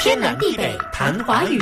天南地北谈华语。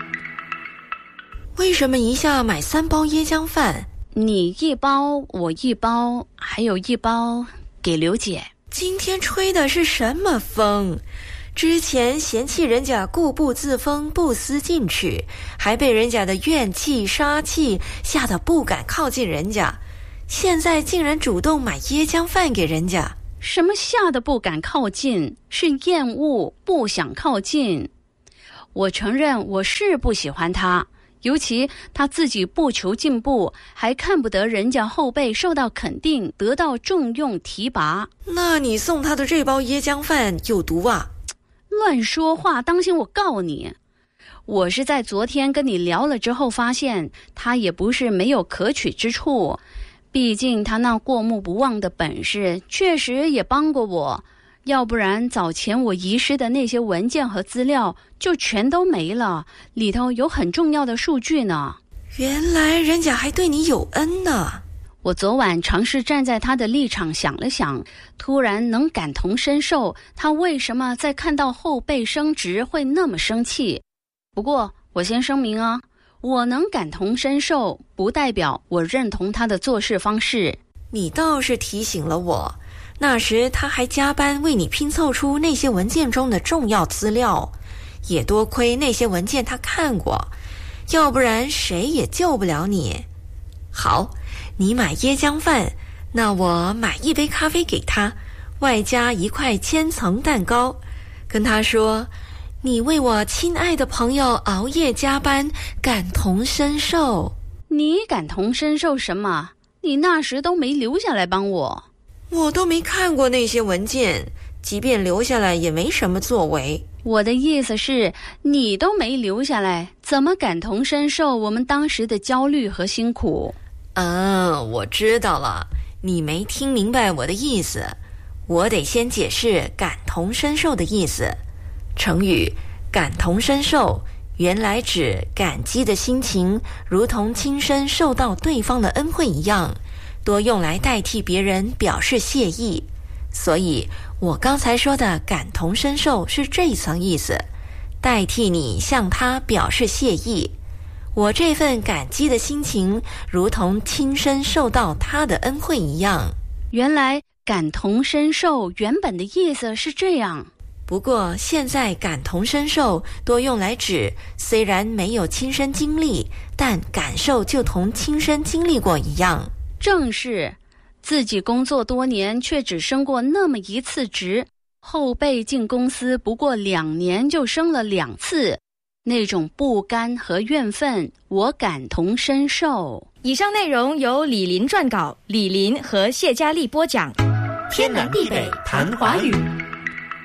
为什么一下买3包椰浆饭？ 你1包，我1包，还有1包给刘姐。 今天吹的是什么风？之前嫌弃人家固步自封、不思进取，还被人家的怨气、杀气吓得不敢靠近人家，现在竟然主动买椰浆饭给人家。 什么吓得不敢靠近？是厌恶，不想靠近。我承认我是不喜欢他，尤其他自己不求进步，还看不得人家后辈受到肯定，得到重用提拔。 那你送他的这包椰浆饭有毒啊？ 乱说话，当心我告你。我是在昨天跟你聊了之后发现，他也不是没有可取之处，毕竟他那过目不忘的本事确实也帮过我，要不然早前我遗失的那些文件和资料就全都没了，里头有很重要的数据呢。 原来人家还对你有恩呢。 我昨晚尝试站在他的立场想了想，突然能感同身受他为什么在看到后辈升职会那么生气。不过我先声明啊，我能感同身受不代表我认同他的做事方式。 你倒是提醒了我，那时他还加班为你拼凑出那些文件中的重要资料，也多亏那些文件他看过，要不然谁也救不了你。好，你买椰浆饭，那我买1杯咖啡给他，外加1块千层蛋糕，跟他说你为我亲爱的朋友熬夜加班，感同身受。 你感同身受什么？你那时都没留下来帮我。 我都没看过那些文件，即便留下来也没什么作为。 我的意思是，你都没留下来，怎么感同身受我们当时的焦虑和辛苦？ 我知道了，你没听明白我的意思。我得先解释感同身受的意思。成语感同身受原来指感激的心情，如同亲身受到对方的恩惠一样，多用来代替别人表示谢意。所以我刚才说的感同身受是这一层意思，代替你向他表示谢意。我这份感激的心情如同亲身受到他的恩惠一样。 原来感同身受原本的意思是这样。 不过现在感同身受多用来指虽然没有亲身经历，但感受就同亲身经历过一样。 正是，自己工作多年却只升过那么1次职，后辈进公司不过2年就升了2次，那种不甘和怨愤我感同身受。 以上内容由李林撰稿，李林和谢佳丽播讲。 天南地北谈华语。